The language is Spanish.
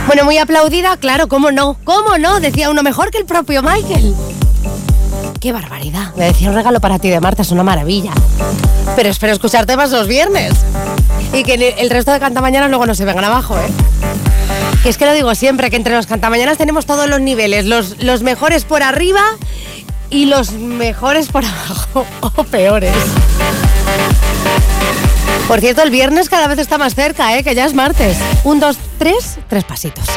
Bueno, muy aplaudida, claro, ¿cómo no? ¿Cómo no? Decía uno, mejor que el propio Michael. ¡Qué barbaridad! Me decía, un regalo para ti de Marta, es una maravilla. Pero espero escucharte más los viernes. Y que el resto de cantamañanas luego no se vengan abajo, ¿eh? Que es que lo digo siempre, que entre los cantamañanas tenemos todos los niveles. Los mejores por arriba y los mejores por abajo. O peores. Por cierto, el viernes cada vez está más cerca, ¿eh? Que ya es martes. 1, 2, 3 pasitos.